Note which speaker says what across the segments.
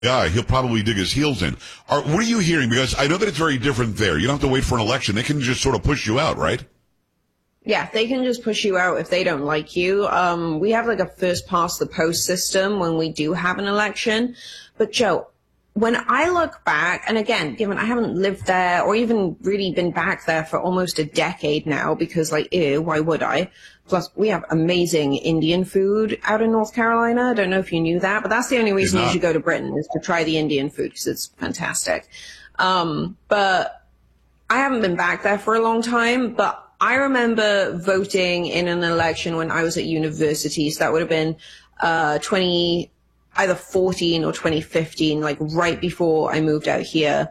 Speaker 1: guy, he'll probably dig his heels in. What are you hearing? Because I know that it's very different there. You don't have to wait for an election. They can just sort of push you out, right?
Speaker 2: Yeah, they can just push you out if they don't like you. We have like a first past the post system when we do have an election. But Joe, when I look back, and again, given I haven't lived there or even really been back there for almost a decade now, because like, ew, why would I? Plus, we have amazing Indian food out in North Carolina. I don't know if you knew that, but that's the only reason you should go to Britain is to try the Indian food because it's fantastic. But I haven't been back there for a long time, but I remember voting in an election when I was at university. So that would have been, either 14 or 2015, like right before I moved out here.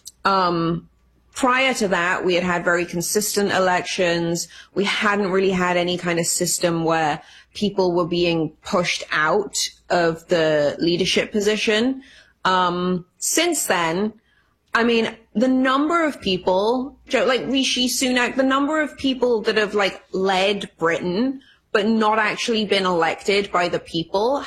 Speaker 2: Prior to that, we had had very consistent elections. We hadn't really had any kind of system where people were being pushed out of the leadership position. Since then, I mean, the number of people, like Rishi Sunak, the number of people that have like led Britain, but not actually been elected by the people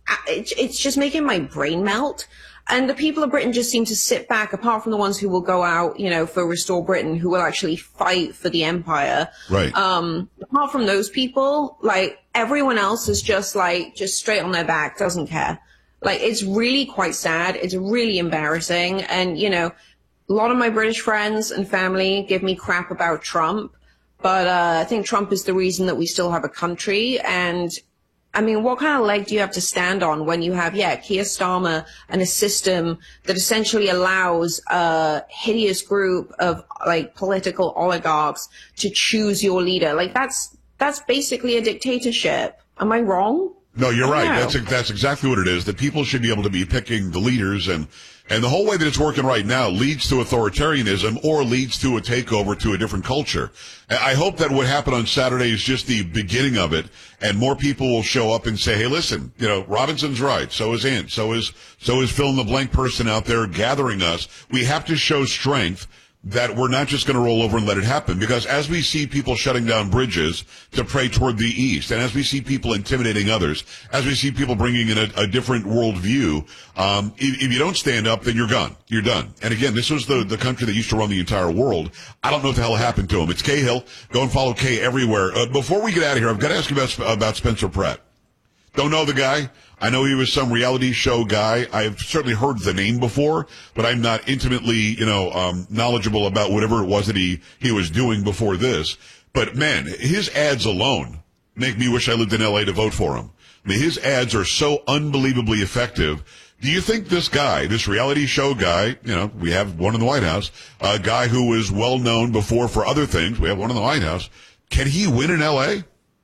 Speaker 2: it's just making my brain melt. And the people of Britain just seem to sit back, apart from the ones who will go out, for Restore Britain, who will actually fight for the empire.
Speaker 1: Right.
Speaker 2: Apart from those people, like everyone else is just straight on their back, doesn't care. Like, it's really quite sad. It's really embarrassing. And, a lot of my British friends and family give me crap about Trump. But I think Trump is the reason that we still have a country. And, I mean, what kind of leg do you have to stand on when you have, Keir Starmer and a system that essentially allows a hideous group of, like, political oligarchs to choose your leader? Like, that's basically a dictatorship. Am I wrong?
Speaker 1: No, you're right. That's exactly what it is. That people should be able to be picking the leaders, and the whole way that it's working right now leads to authoritarianism or leads to a takeover to a different culture. I hope that what happened on Saturday is just the beginning of it, and more people will show up and say, "Hey, listen, Robinson's right. So is Ant. So is fill in the blank person out there gathering us. We have to show strength." That we're not just going to roll over and let it happen. Because as we see people shutting down bridges to pray toward the east, and as we see people intimidating others, as we see people bringing in a different worldview, if you don't stand up, then you're gone. You're done. And again, this was the country that used to run the entire world. I don't know what the hell happened to him. It's Cahill. Go and follow Kay everywhere. Before we get out of here, I've got to ask you about Spencer Pratt. Don't know the guy. I know he was some reality show guy. I've certainly heard the name before, but I'm not intimately, knowledgeable about whatever it was that he was doing before this. But man, his ads alone make me wish I lived in LA to vote for him. I mean, his ads are so unbelievably effective. Do you think this guy, this reality show guy, we have one in the White House, a guy who was well known before for other things, we have one in the White House, can he win in LA?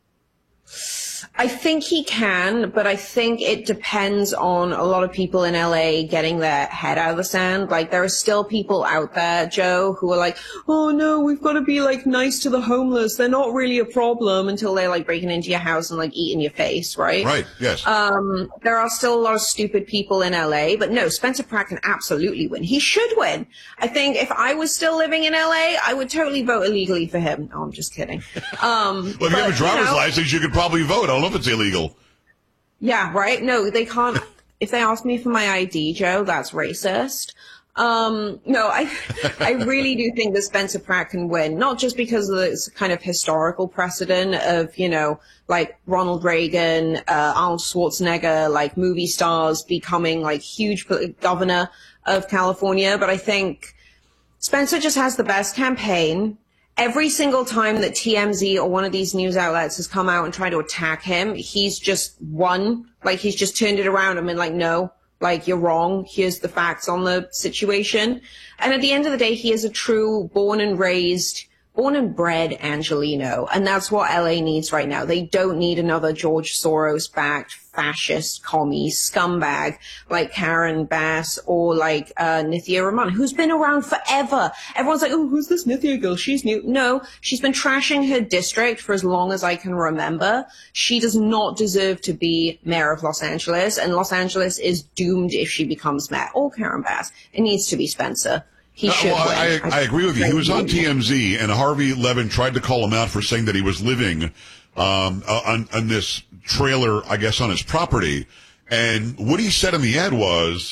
Speaker 2: I think he can, but I think it depends on a lot of people in LA getting their head out of the sand. Like, there are still people out there, Joe, who are like, oh no, we've got to be like nice to the homeless. They're not really a problem, until they're like breaking into your house and like eating your face, right?
Speaker 1: Right, yes.
Speaker 2: There are still a lot of stupid people in LA, but no, Spencer Pratt can absolutely win. He should win. I think if I was still living in LA, I would totally vote illegally for him. No, I'm just kidding.
Speaker 1: Well, if you have a driver's license, you could probably vote. I don't know if it's illegal.
Speaker 2: Yeah, right? No, they can't. If they ask me for my ID, Joe, that's racist. No, I really do think that Spencer Pratt can win, not just because of this kind of historical precedent of, like Ronald Reagan, Arnold Schwarzenegger, like movie stars becoming like huge governor of California, but I think Spencer just has the best campaign. Every single time that TMZ or one of these news outlets has come out and tried to attack him, he's just won. Like, he's just turned it around and been like, no, like, you're wrong. Here's the facts on the situation. And at the end of the day, he is a true born and bred Angelino. And that's what LA needs right now. They don't need another George Soros-backed fascist commie scumbag like Karen Bass or like Nithya Raman, who's been around forever. Everyone's like, oh, who's this Nithya girl? She's new. No, she's been trashing her district for as long as I can remember. She does not deserve to be mayor of Los Angeles, and Los Angeles is doomed if she becomes mayor. Or Karen Bass. It needs to be Spencer. He should win.
Speaker 1: I agree with you. He was on TMZ, and Harvey Levin tried to call him out for saying that he was living on this trailer, I guess, on his property. And what he said in the ad was,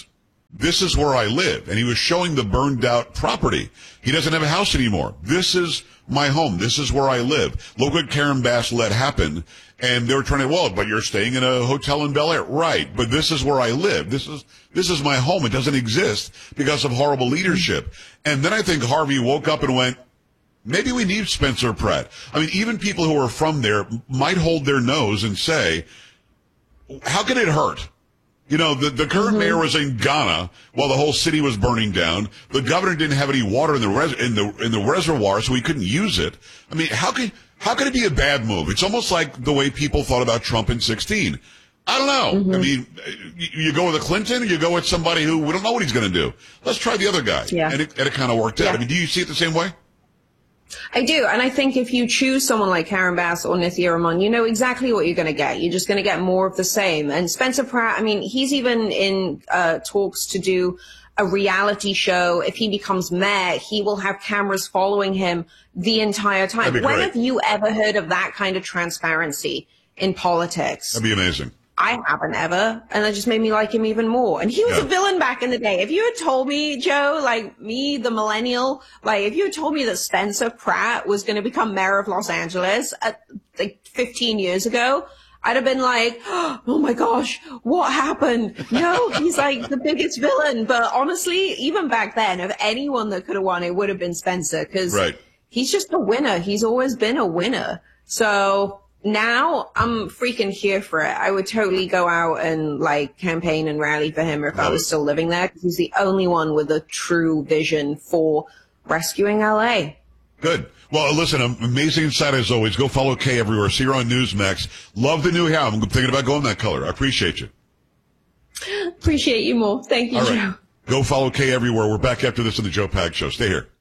Speaker 1: this is where I live. And he was showing the burned out property. He doesn't have a house anymore. This is my home. This is where I live. Look what Karen Bass let happen. And they were trying to, well, but you're staying in a hotel in Bel Air. Right. But this is where I live. This is my home. It doesn't exist because of horrible leadership. And then I think Harvey woke up and went, maybe we need Spencer Pratt. I mean, even people who are from there might hold their nose and say, how can it hurt? You know, the current mayor was in Ghana while the whole city was burning down. The governor didn't have any water in the reservoir, so he couldn't use it. I mean, how can it be a bad move? It's almost like the way people thought about Trump in 2016. I don't know. I mean, you go with a Clinton or you go with somebody who we don't know what he's going to do. Let's try the other guy. Yeah. And it kind of worked out. I mean, do you see it the same way?
Speaker 2: I do. And I think if you choose someone like Karen Bass or Nithya Raman, you know exactly what you're going to get. You're just going to get more of the same. And Spencer Pratt, I mean, he's even in talks to do a reality show. If he becomes mayor, he will have cameras following him the entire time. When have you ever heard of that kind of transparency in politics?
Speaker 1: That'd be amazing.
Speaker 2: I haven't ever, and that just made me like him even more. And he was a villain back in the day. If you had told me, Joe, like me, the millennial, like if you had told me that Spencer Pratt was going to become mayor of Los Angeles like 15 years ago, I'd have been like, oh my gosh, what happened? No, he's like the biggest villain. But honestly, even back then, of anyone that could have won, it would have been Spencer, because he's just a winner. He's always been a winner. So now I'm freaking here for it. I would totally go out and like campaign and rally for him if I was still living there, because he's the only one with a true vision for rescuing LA. Good. Well, listen, amazing insight as always. Go follow Kay everywhere. See her on Newsmax. Love the new hair. I'm thinking about going that color. I appreciate you. Appreciate you more. Thank you, Joe. Go follow Kay everywhere. We're back after this on the Joe Pags Show. Stay here.